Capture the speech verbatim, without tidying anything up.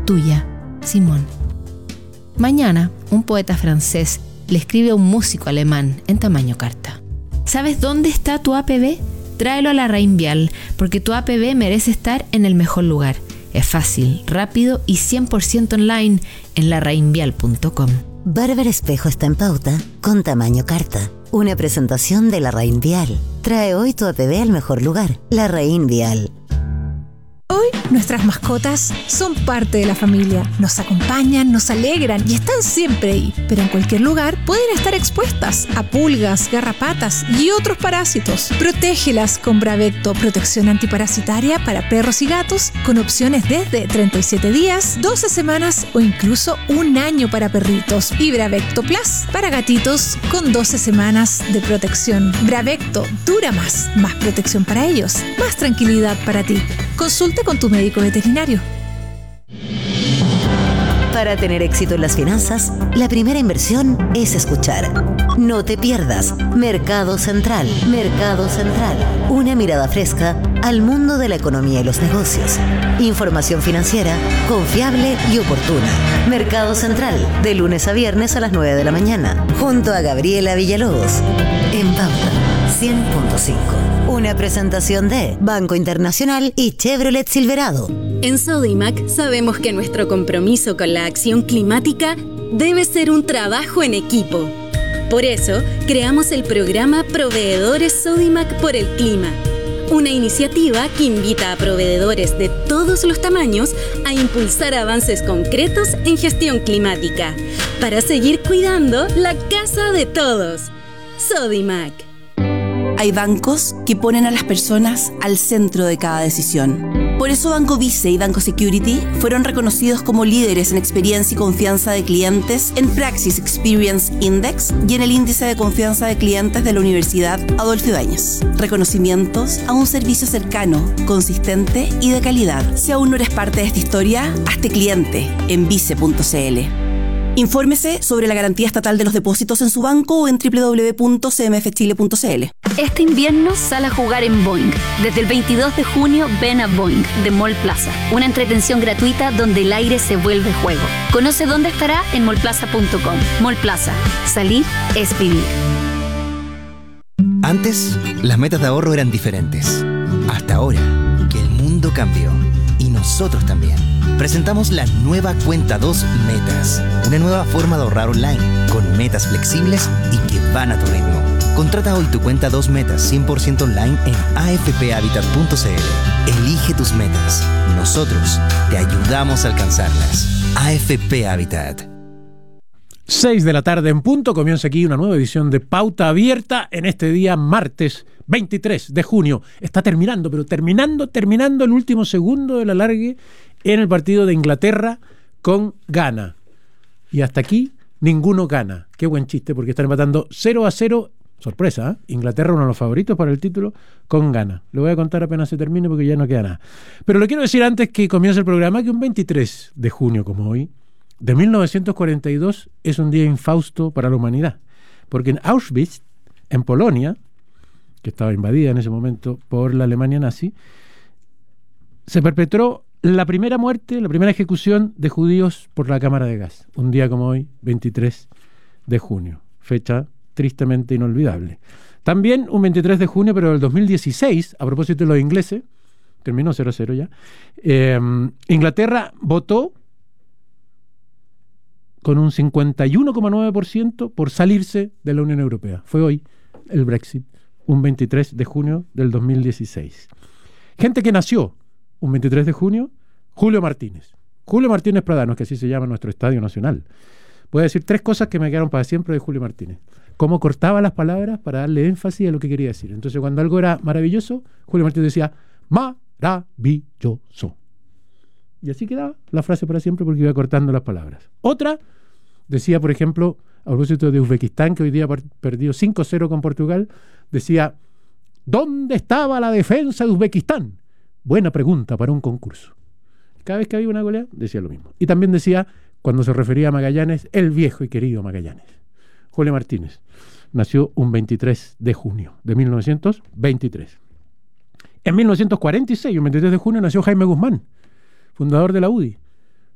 Tuya, Simón. Mañana, un poeta francés le escribe a un músico alemán en tamaño carta. ¿Sabes dónde está tu A P B? Tráelo a la Reinvial, porque tu A P B merece estar en el mejor lugar. Es fácil, rápido y cien por ciento online en la reinvial punto com. Bárbara Espejo está en pauta con tamaño carta. Una presentación de la Reinvial. Trae hoy tu A P B al mejor lugar. La Reinvial. Hoy nuestras mascotas son parte de la familia. Nos acompañan, nos alegran y están siempre ahí. Pero en cualquier lugar pueden estar expuestas a pulgas, garrapatas y otros parásitos. Protégelas con Bravecto, protección antiparasitaria para perros y gatos, con opciones desde treinta y siete días, doce semanas o incluso un año para perritos. Y Bravecto Plus para gatitos con doce semanas de protección. Bravecto dura más, más protección para ellos, más tranquilidad para ti. Consulta con tu médico veterinario. Para tener éxito en las finanzas, la primera inversión es escuchar. No te pierdas Mercado Central. Mercado Central. Una mirada fresca al mundo de la economía y los negocios. Información financiera confiable y oportuna. Mercado Central, de lunes a viernes a las nueve de la mañana, junto a Gabriela Villalobos. En Pauta cien punto cinco. Una presentación de Banco Internacional y Chevrolet Silverado. En Sodimac sabemos que nuestro compromiso con la acción climática debe ser un trabajo en equipo. Por eso, creamos el programa Proveedores Sodimac por el Clima, una iniciativa que invita a proveedores de todos los tamaños a impulsar avances concretos en gestión climática, para seguir cuidando la casa de todos. Sodimac. Hay bancos que ponen a las personas al centro de cada decisión. Por eso Banco Vice y Banco Security fueron reconocidos como líderes en experiencia y confianza de clientes en Praxis Experience Index y en el índice de confianza de clientes de la Universidad Adolfo Ibáñez. Reconocimientos a un servicio cercano, consistente y de calidad. Si aún no eres parte de esta historia, hazte cliente en vice punto c l. Infórmese sobre la garantía estatal de los depósitos en su banco o en doble u doble u doble u punto c m f chile punto c l. Este invierno sal a jugar en Boing. Desde el veintidós de junio ven a Boing de Mall Plaza, una entretención gratuita donde el aire se vuelve juego. Conoce dónde estará en mall plaza punto com. Mall Plaza. Salir es vivir. Antes, las metas de ahorro eran diferentes. Hasta ahora, que el mundo cambió. Y nosotros también. Presentamos la nueva Cuenta dos Metas, una nueva forma de ahorrar online, con metas flexibles y que van a tu ritmo. Contrata hoy tu Cuenta dos Metas cien por ciento online en a f p habitat punto c l. Elige tus metas. Nosotros te ayudamos a alcanzarlas. A F P Habitat. seis de la tarde en punto, comienza aquí una nueva edición de Pauta Abierta en este día martes veintitrés de junio. Está terminando, pero terminando, terminando el último segundo del alargue en el partido de Inglaterra con Ghana. Y hasta aquí ninguno gana. Qué buen chiste, porque están empatando cero a cero. Sorpresa, ¿eh? Inglaterra, uno de los favoritos para el título, con Ghana. Lo voy a contar apenas se termine porque ya no queda nada. Pero le quiero decir antes que comience el programa que un veintitrés de junio como hoy, de mil novecientos cuarenta y dos, es un día infausto para la humanidad. Porque en Auschwitz, en Polonia, que estaba invadida en ese momento por la Alemania nazi, se perpetró la primera muerte, la primera ejecución de judíos por la cámara de gas. Un día como hoy, veintitrés de junio. Fecha tristemente inolvidable. También un veintitrés de junio, pero del dos mil dieciséis, a propósito de los ingleses, terminó cero a cero ya, eh, Inglaterra votó con un cincuenta y uno coma nueve por ciento por salirse de la Unión Europea. Fue hoy el Brexit, un veintitrés de junio del dos mil dieciséis. Gente que nació un veintitrés de junio, Julio Martínez. Julio Martínez Pradanos, que así se llama nuestro Estadio Nacional. Voy a decir tres cosas que me quedaron para siempre de Julio Martínez. Cómo cortaba las palabras para darle énfasis a lo que quería decir. Entonces, cuando algo era maravilloso, Julio Martínez decía, maravilloso. Y así quedaba la frase para siempre porque iba cortando las palabras. Otra, decía, por ejemplo, a propósito de Uzbekistán, que hoy día perdió cinco cero con Portugal, decía, ¿dónde estaba la defensa de Uzbekistán? Buena pregunta para un concurso. Cada vez que había una goleada, decía lo mismo. Y también decía, cuando se refería a Magallanes, el viejo y querido Magallanes. Julio Martínez nació un veintitrés de junio de mil novecientos veintitrés. En mil novecientos cuarenta y seis, un veintitrés de junio, nació Jaime Guzmán, fundador de la U D I.